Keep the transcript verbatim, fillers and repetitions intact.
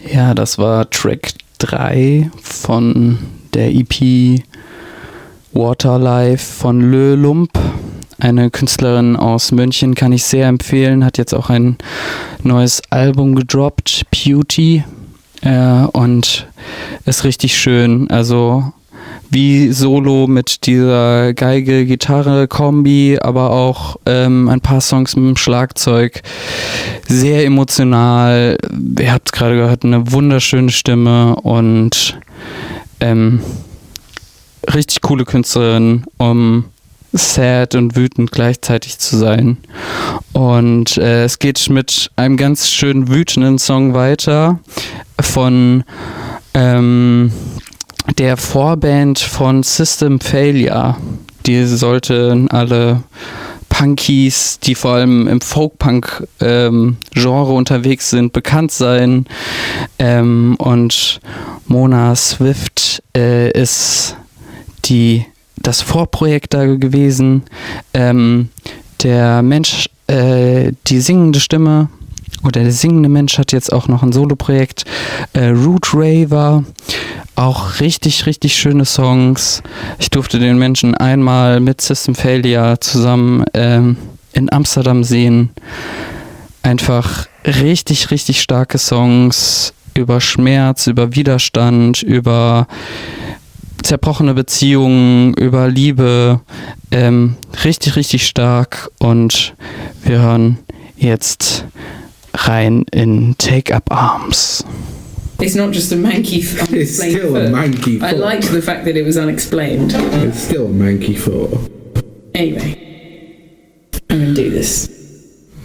Ja, das war Track drei von der E P Waterlife von Lö Lump. Eine Künstlerin aus München, kann ich sehr empfehlen, hat jetzt auch ein neues Album gedroppt, Beauty, äh, und ist richtig schön, also wie Solo mit dieser Geige-Gitarre-Kombi, aber auch ähm, ein paar Songs mit dem Schlagzeug. Sehr emotional. Ihr habt es gerade gehört, eine wunderschöne Stimme und ähm, richtig coole Künstlerin, um sad und wütend gleichzeitig zu sein. Und äh, es geht mit einem ganz schön wütenden Song weiter von ähm, der Vorband von System Failure. Die sollten alle Punkies, die vor allem im Folk-Punk ähm, Genre unterwegs sind, bekannt sein. Ähm, und Mona Swift äh, ist die, das Vorprojekt da gewesen. Ähm, der Mensch, äh, die singende Stimme oder der singende Mensch hat jetzt auch noch ein Soloprojekt. Äh, Root Raver. Auch richtig, richtig schöne Songs. Ich durfte den Menschen einmal mit System Failure zusammen ähm, in Amsterdam sehen. Einfach richtig, richtig starke Songs über Schmerz, über Widerstand, über zerbrochene Beziehungen, über Liebe. Ähm, richtig, richtig stark. Und wir hören jetzt rein in Take Up Arms. It's not just a manky, unexplained It's still foot. a manky foot. I liked the fact that it was unexplained. It's still a manky foot. Anyway, I'm gonna do this.